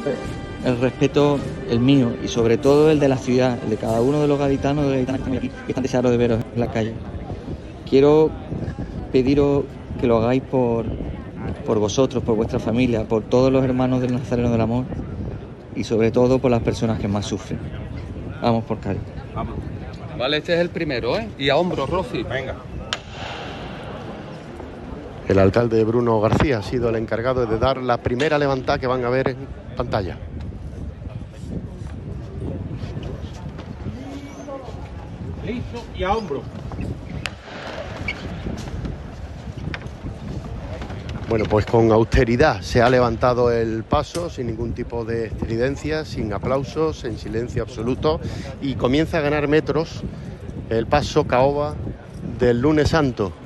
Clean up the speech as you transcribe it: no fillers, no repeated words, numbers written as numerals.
el respeto, el mío y sobre todo el de la ciudad, el de cada uno de los gaditanos, de los gaditanos que están aquí, que están deseados de veros en la calle. Quiero pediros que lo hagáis por vosotros, por vuestra familia, por todos los hermanos del Nazareno del Amor y sobre todo por las personas que más sufren. Vamos por Cádiz. Vamos. Vale, este es el primero, ¿eh? Y a hombros, Rosy. Venga. El alcalde Bruno García ha sido el encargado de dar la primera levantada que van a ver en pantalla. Listo y a hombros. Bueno, pues con austeridad se ha levantado el paso, sin ningún tipo de estridencia, sin aplausos, en silencio absoluto, y comienza a ganar metros el paso caoba del Lunes Santo.